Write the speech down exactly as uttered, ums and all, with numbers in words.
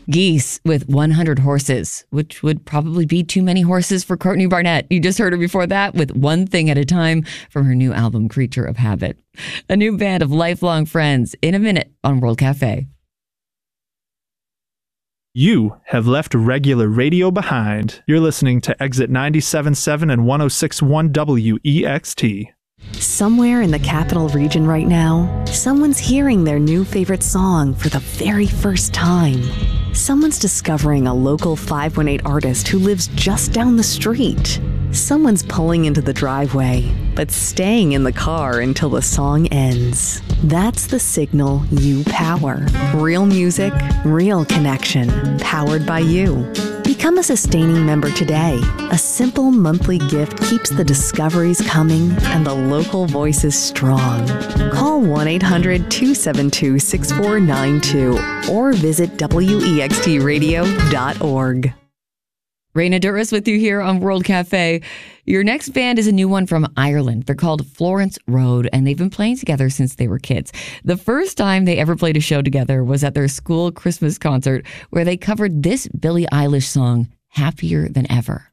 Geese with one hundred Horses, which would probably be too many horses for Courtney Barnett. You just heard her before that with One Thing at a Time from her new album, Creature of Habit. A new band of lifelong friends in a minute on World Cafe. You have left regular radio behind. You're listening to Exit ninety-seven point seven and one oh six point one W E X T. Somewhere in the capital region right now, someone's hearing their new favorite song for the very first time. Someone's discovering a local five one eight artist who lives just down the street. Someone's pulling into the driveway, but staying in the car until the song ends. That's the signal you power. Real music, real connection, powered by you. Become a sustaining member today. A simple monthly gift keeps the discoveries coming and the local voices strong. Call one eight hundred two seven two six four nine two or visit W E X T radio dot org. Raina Douris with you here on World Cafe. Your next band is a new one from Ireland. They're called Florence Road, and they've been playing together since they were kids. The first time they ever played a show together was at their school Christmas concert, where they covered this Billie Eilish song, Happier Than Ever.